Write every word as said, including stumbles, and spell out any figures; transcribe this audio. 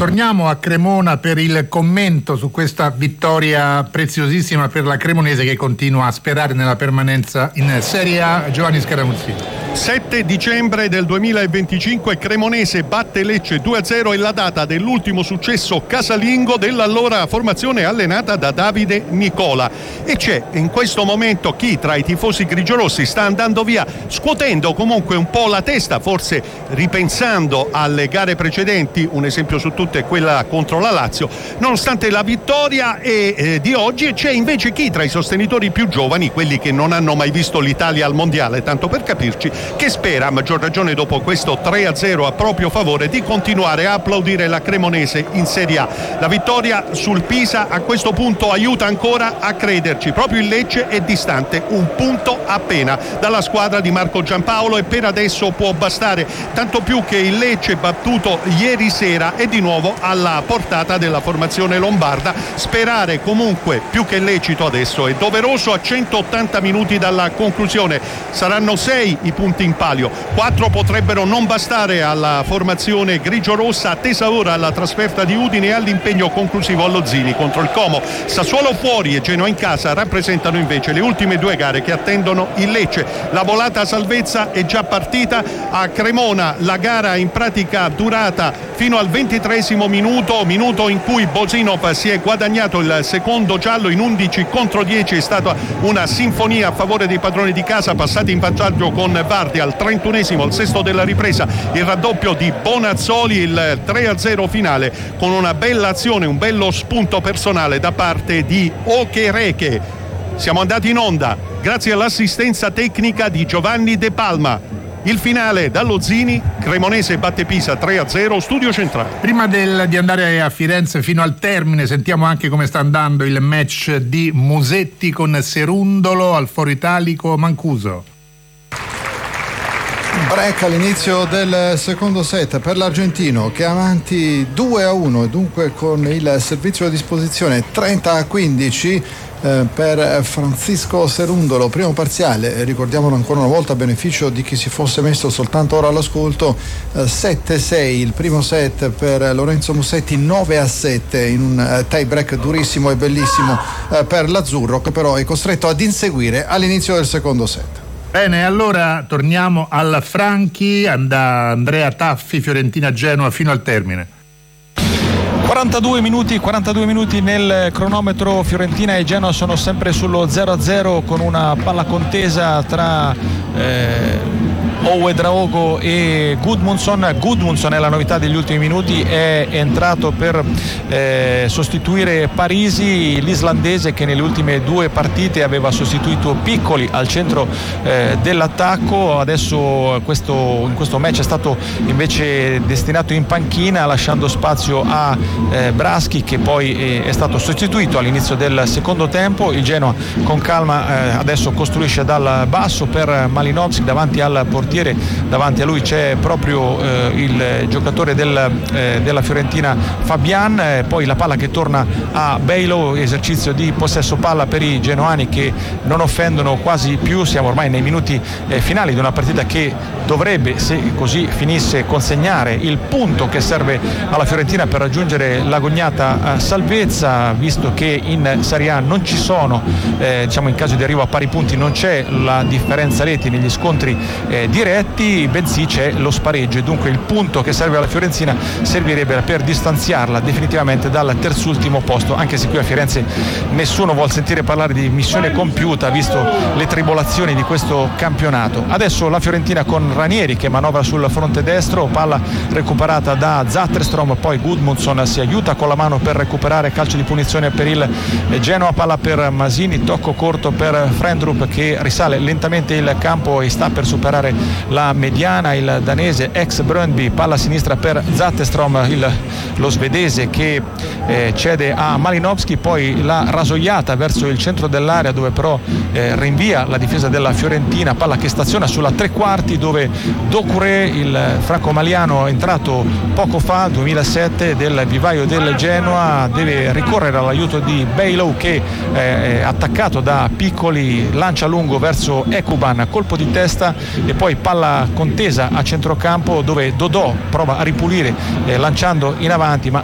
torniamo a Cremona per il commento su questa vittoria preziosissima per la Cremonese, che continua a sperare nella permanenza in Serie A. Giovanni Scaramuzzini. sette dicembre del duemilaventicinque, Cremonese batte Lecce due a zero, è la data dell'ultimo successo casalingo dell'allora formazione allenata da Davide Nicola, e c'è in questo momento chi tra i tifosi grigiorossi sta andando via scuotendo comunque un po' la testa, forse ripensando alle gare precedenti. Un esempio su tutte è quella contro la Lazio, nonostante la vittoria e, eh, di oggi. E c'è invece chi tra i sostenitori più giovani, quelli che non hanno mai visto l'Italia al mondiale, tanto per capirci, che spera, a maggior ragione dopo questo tre a zero a proprio favore, di continuare a applaudire la Cremonese in Serie A. La vittoria sul Pisa a questo punto aiuta ancora a crederci. Proprio il Lecce è distante un punto appena dalla squadra di Marco Giampaolo, e per adesso può bastare, tanto più che il Lecce, battuto ieri sera, è di nuovo alla portata della formazione lombarda. Sperare comunque più che lecito adesso è doveroso a centottanta minuti dalla conclusione. Saranno sei i punti in palio, quattro potrebbero non bastare alla formazione grigiorossa, attesa ora alla trasferta di Udine e all'impegno conclusivo allo Zini contro il Como. Sassuolo fuori e Genoa in casa rappresentano invece le ultime due gare che attendono il Lecce. La volata a salvezza è già partita a Cremona, la gara in pratica durata fino al ventitreesimo minuto, minuto in cui Bosinov si è guadagnato il secondo giallo in undici contro dieci. È stata una sinfonia a favore dei padroni di casa, passati in vantaggio con Vardi al trentunesimo, al sesto della ripresa, il raddoppio di Bonazzoli, il tre a zero finale con una bella azione, un bello spunto personale da parte di Okereke. Siamo andati in onda grazie all'assistenza tecnica di Giovanni De Palma. Il finale dallo Zini, Cremonese batte Pisa tre a zero, studio centrale. Prima del, di andare a Firenze fino al termine, sentiamo anche come sta andando il match di Musetti con Serundolo al Foro Italico Mancuso. Break all'inizio del secondo set per l'argentino, che è avanti due a uno e dunque con il servizio a disposizione trenta a quindici eh, per Francisco Serundolo. Primo parziale, ricordiamolo ancora una volta a beneficio di chi si fosse messo soltanto ora all'ascolto, eh, sette a sei il primo set per Lorenzo Musetti, nove a sette in un eh, tie break durissimo e bellissimo eh, per l'Azzurro, che però è costretto ad inseguire all'inizio del secondo set. Bene, allora torniamo al Franchi, da Andrea Taffi, Fiorentina-Genoa fino al termine. quarantadue minuti, quarantadue minuti nel cronometro. Fiorentina e Genoa sono sempre sullo zero a zero con una palla contesa tra eh, Ouedraogo e Gudmundsson. Gudmundsson è la novità degli ultimi minuti, è entrato per eh, sostituire Parisi, l'islandese che nelle ultime due partite aveva sostituito Piccoli al centro eh, dell'attacco. Adesso questo, in questo match è stato invece destinato in panchina, lasciando spazio a eh, Braschi, che poi è, è stato sostituito all'inizio del secondo tempo. Il Genoa con calma eh, adesso costruisce dal basso per Malinovskyi davanti al portiere. Davanti a lui c'è proprio eh, il giocatore del, eh, della Fiorentina Fabian, eh, poi la palla che torna a Bejlo, esercizio di possesso palla per i genoani che non offendono quasi più. Siamo ormai nei minuti eh, finali di una partita che dovrebbe, se così finisse, consegnare il punto che serve alla Fiorentina per raggiungere l'agognata eh, salvezza, visto che in Serie A non ci sono, eh, diciamo in caso di arrivo a pari punti non c'è la differenza reti negli scontri eh, diretti, bensì c'è lo spareggio, e dunque il punto che serve alla Fiorentina servirebbe per distanziarla definitivamente dal terzultimo posto, anche se qui a Firenze nessuno vuol sentire parlare di missione compiuta visto le tribolazioni di questo campionato. Adesso la Fiorentina con Ranieri che manovra sul fronte destro, palla recuperata da Zatterstrom, poi Gudmundsson si aiuta con la mano per recuperare, calcio di punizione per il Genoa, palla per Masini, tocco corto per Frendrup che risale lentamente il campo e sta per superare la mediana, il danese ex Brøndby, palla a sinistra per Zatterstrom, il, lo svedese che eh, cede a Malinovskyi, poi la rasoiata verso il centro dell'area dove però eh, rinvia la difesa della Fiorentina, palla che staziona sulla tre quarti dove Doucouré, il franco-maliano entrato poco fa, duemilasette, del vivaio del Genoa, deve ricorrere all'aiuto di Bejlo che eh, è attaccato da Piccoli, lancia lungo verso Ekuban, colpo di testa e poi palla contesa a centrocampo dove Dodò prova a ripulire eh, lanciando in avanti, ma